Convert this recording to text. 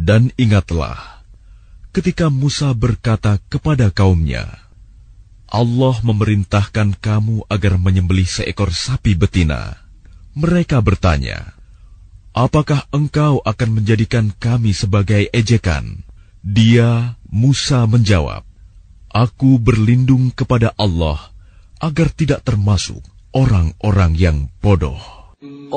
Dan ingatlah, ketika Musa berkata kepada kaumnya, Allah memerintahkan kamu agar menyembelih seekor sapi betina. Mereka bertanya, apakah engkau akan menjadikan kami sebagai ejekan? Dia, Musa, menjawab, aku berlindung kepada Allah agar tidak termasuk orang-orang yang bodoh.